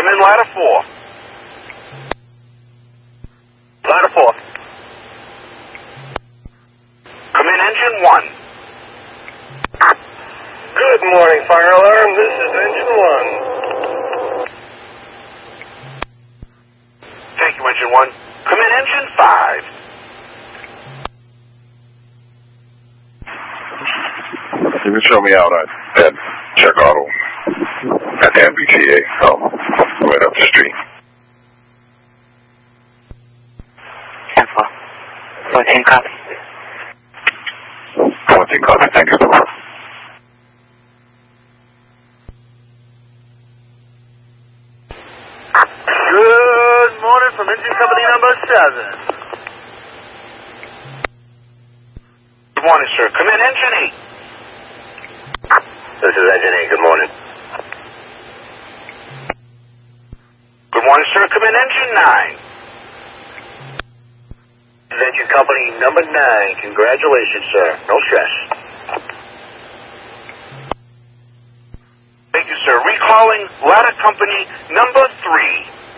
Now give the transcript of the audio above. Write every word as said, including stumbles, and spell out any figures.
Come in ladder four. Ladder four. Come in engine one. Good morning, fire alarm. This is engine one. Thank you, engine one. Come in engine five. You can show me out at, at Check Auto at the M B T A, um, right up the street. Temple. fourteen copy. fourteen copy, thank you. Good morning from engine company number seven. Good morning, sir. Come in engine eight. This is engine eight. Good morning. Good morning, sir. Come in engine nine. This is engine company number nine. Congratulations, sir. No stress. Thank you, sir. Recalling ladder company number three.